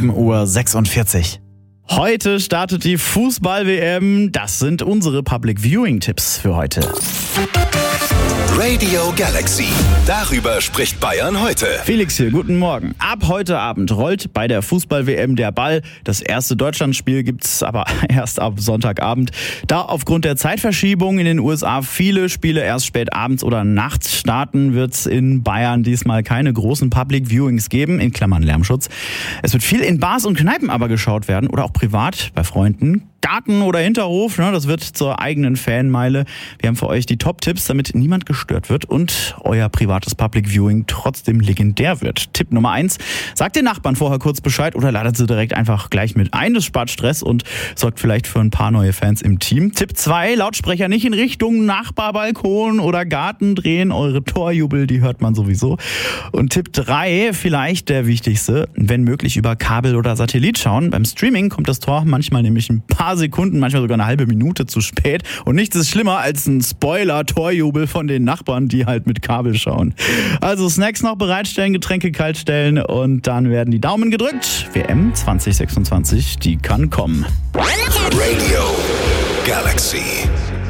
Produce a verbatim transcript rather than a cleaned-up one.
sieben Uhr sechsundvierzig. Heute startet die Fußball-W M. Das sind unsere Public Viewing-Tipps für heute. Radio Galaxy. Darüber spricht Bayern heute. Felix hier, guten Morgen. Ab heute Abend rollt bei der Fußball-W M der Ball. Das erste Deutschlandspiel gibt's aber erst ab Sonntagabend. Da aufgrund der Zeitverschiebung in den U S A viele Spiele erst spät abends oder nachts starten, wird's in Bayern diesmal keine großen Public Viewings geben, in Klammern Lärmschutz. Es wird viel in Bars und Kneipen aber geschaut werden oder auch privat bei Freunden. Garten oder Hinterhof, ne, das wird zur eigenen Fanmeile. Wir haben für euch die Top-Tipps, damit niemand gestört wird und euer privates Public Viewing trotzdem legendär wird. Tipp Nummer eins, sagt den Nachbarn vorher kurz Bescheid oder ladet sie direkt einfach gleich mit ein. Das spart Stress und sorgt vielleicht für ein paar neue Fans im Team. Tipp zwei, Lautsprecher nicht in Richtung Nachbarbalkon oder Garten drehen. Eure Torjubel, die hört man sowieso. Und Tipp drei, vielleicht der wichtigste, wenn möglich über Kabel oder Satellit schauen. Beim Streaming kommt das Tor manchmal nämlich ein paar Sekunden, manchmal sogar eine halbe Minute zu spät. Und nichts ist schlimmer als ein Spoiler-Torjubel von den Nachbarn, die halt mit Kabel schauen. Also Snacks noch bereitstellen, Getränke kalt stellen und dann werden die Daumen gedrückt. W M zwanzig sechsundzwanzig, die kann kommen. Radio Galaxy.